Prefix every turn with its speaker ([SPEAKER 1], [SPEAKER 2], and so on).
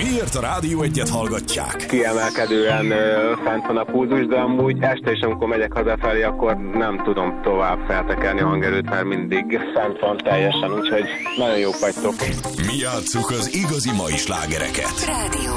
[SPEAKER 1] Miért a Rádió Egyet hallgatják?
[SPEAKER 2] Kiemelkedően fent van a pulzus, de amúgy este is, amikor megyek hazafelé, akkor nem tudom tovább feltekerni a hangerőt, mert mindig fent van teljesen, úgyhogy nagyon jók vagytok.
[SPEAKER 1] Mi játsszuk az igazi mai slágereket.
[SPEAKER 3] Rádió